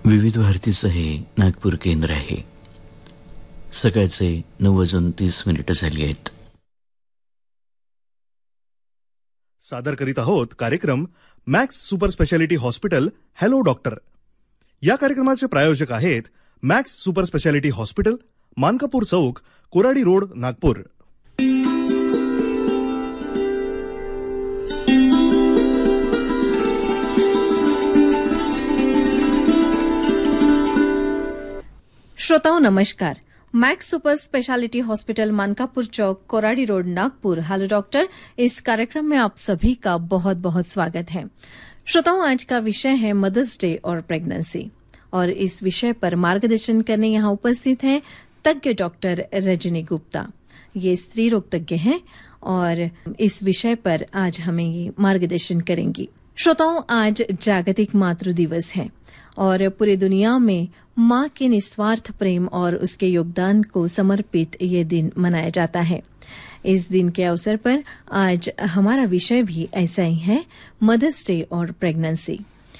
विविध भारतीचं हे नागपूर केंद्र आहे. सकाळचे 9:30 झाली आहेत. सादर करीत आहोत कार्यक्रम max super speciality hospital hello doctor. या कार्यक्रमाचे प्रायोजक आहेत max super speciality hospital, Mankapur चौक, कोराडी रोड, नागपूर. श्रोताओं नमस्कार. Max super speciality hospital, Mankapur चौक, Koradi road, Nagpur, hello doctor. इस कार्यक्रम में आप सभी का बहुत बहुत स्वागत है. श्रोताओं, आज का विषय है मदर्स डे और प्रेगनेंसी, और इस विषय पर मार्गदर्शन करने यहाँ उपस्थित हैं तज्ञ डॉक्टर रजनी गुप्ता. ये स्त्री रोग तज्ञ हैं और इस विषय पर आज हमें ये मार्गदर्शन करेंगी. श्रोताओं, आज जागतिक मातृ दिवस है और पूरी दुनिया में माँ के निस्वार्थ प्रेम और उसके योगदान को समर्पित ये दिन मनाया जाता है. इस दिन के अवसर पर आज हमारा विषय भी ऐसा ही है, मदर्स डे और प्रेगनेंसी.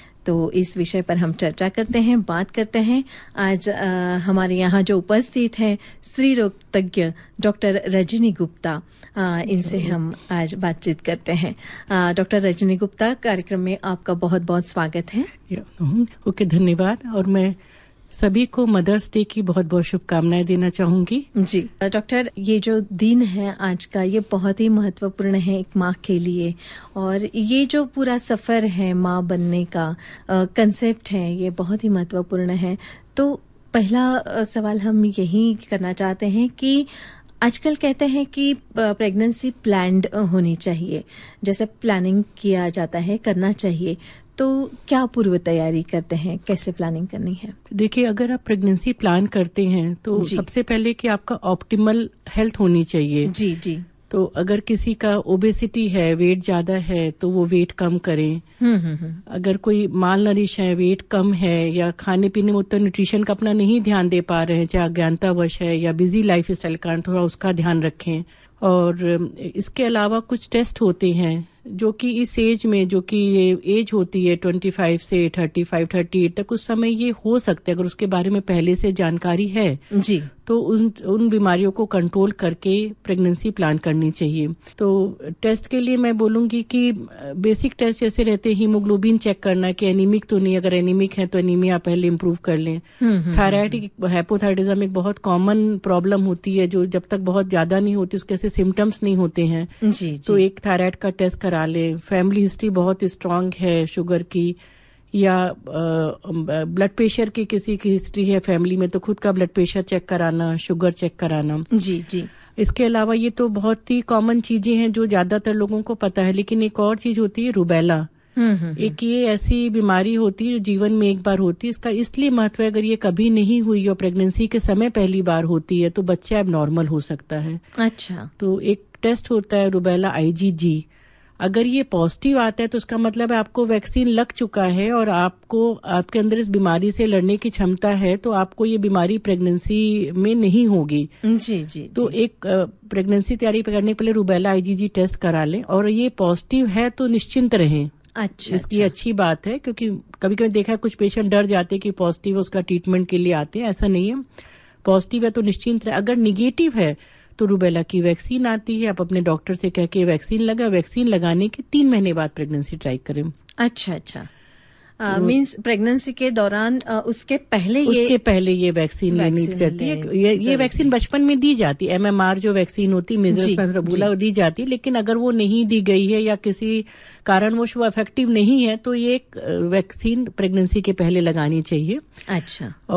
तो इस विषय पर हम चर्चा करते हैं, बात करते हैं. आज हमारे यहाँ जो उपस्थित है स्त्री रोग तज्ञ डॉक्टर रजनी गुप्ता, इनसे हम आज बातचीत करते हैं. डॉक्टर रजनी गुप्ता, कार्यक्रम में आपका बहुत बहुत स्वागत है. ओके, धन्यवाद. और मैं सभी को मदर्स डे की बहुत बहुत शुभकामनाएं देना चाहूंगी. जी डॉक्टर, ये जो दिन है आज का, ये बहुत ही महत्वपूर्ण है एक माँ के लिए, और ये जो पूरा सफर है माँ बनने का कंसेप्ट है, ये बहुत ही महत्वपूर्ण है. तो पहला सवाल हम यही करना चाहते हैं कि आजकल कहते हैं कि प्रेगनेंसी प्लान्ड होनी चाहिए, जैसे प्लानिंग किया जाता है, करना चाहिए. तो क्या पूर्व तैयारी करते हैं, कैसे प्लानिंग करनी है? देखिए, अगर आप प्रेगनेंसी प्लान करते हैं तो सबसे पहले कि आपका ऑप्टिमल हेल्थ होनी चाहिए. जी जी. तो अगर किसी का ओबेसिटी है, वेट ज्यादा है, तो वो वेट कम करें. अगर कोई माल नरिश है, वेट कम है, या खाने पीने में उतना न्यूट्रिशन का अपना नहीं ध्यान दे पा रहे हैं, चाहे अज्ञानतावश है या बिजी लाइफ स्टाइल के कारण, थोड़ा उसका ध्यान रखें. और इसके अलावा कुछ टेस्ट होते हैं जो कि इस एज में, जो कि ये एज होती है 25 से 35-38 तक, उस समय ये हो सकता है. अगर उसके बारे में पहले से जानकारी है जी, तो उन बीमारियों को कंट्रोल करके प्रेगनेंसी प्लान करनी चाहिए. तो टेस्ट के लिए मैं बोलूंगी कि बेसिक टेस्ट जैसे रहते हैं, हीमोग्लोबिन चेक करना कि एनीमिक तो नहीं. अगर एनीमिक है तो एनीमिया पहले इम्प्रूव कर लें. थायराइड हाइपोथायराइडिज्म एक बहुत कॉमन प्रॉब्लम होती है, जो जब तक बहुत ज्यादा नहीं होती उसके ऐसे सिम्टम्स नहीं होते हैं. जी, तो एक थायराइड का टेस्ट करा लें. फैमिली हिस्ट्री बहुत स्ट्रांग है शुगर की, या ब्लड प्रेशर की किसी की हिस्ट्री है फैमिली में, तो खुद का ब्लड प्रेशर चेक कराना, शुगर चेक कराना. जी जी. इसके अलावा ये तो बहुत ही कॉमन चीजें हैं जो ज्यादातर लोगों को पता है. लेकिन एक और चीज होती है रूबेला. एक ये ऐसी बीमारी होती है जो जीवन में एक बार होती है. इसका इसलिए महत्व है, अगर ये कभी नहीं हुई और प्रेगनेंसी के समय पहली बार होती है तो बच्चा एबनॉर्मल हो सकता है. अच्छा. तो एक टेस्ट होता है रूबेला IgG. अगर ये पॉजिटिव आता है तो उसका मतलब है आपको वैक्सीन लग चुका है और आपके अंदर इस बीमारी से लड़ने की क्षमता है, तो आपको ये बीमारी प्रेगनेंसी में नहीं होगी. जी जी. तो एक प्रेगनेंसी तैयारी करने के पहले रूबेला IgG टेस्ट करा लें, और ये पॉजिटिव है तो निश्चिंत रहें. अच्छा. इसकी अच्छी बात है, क्योंकि कभी कभी देखा है कुछ पेशेंट डर जाते हैं कि पॉजिटिव है उसका ट्रीटमेंट के लिए आते हैं. ऐसा नहीं है. पॉजिटिव है तो निश्चिंत रहे. अगर निगेटिव है तो रूबेला की वैक्सीन आती है. आप अपने डॉक्टर से कह के वैक्सीन लगाने के 3 महीने बाद प्रेगनेंसी ट्राई करें. अच्छा अच्छा. मींस प्रेगनेंसी के दौरान उसके पहले ये वैक्सीन लेनी रहती है. ये वैक्सीन बचपन में दी जाती है. MMR जो वैक्सीन होती है, मीजल्स रूबेला, दी जाती है. लेकिन अगर वो नहीं दी गई है या किसी कारणवश वो इफेक्टिव नहीं है तो ये एक वैक्सीन प्रेगनेंसी के पहले लगानी चाहिए. अच्छा.